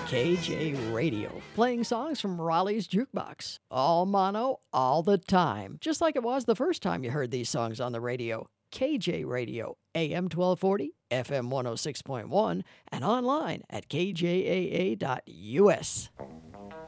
KJ Radio, playing songs from Raleigh's Jukebox. All mono, all the time, just like it was the first time you heard these songs on the radio. KJ Radio, AM 1240, FM 106.1, and online at kjaa.us.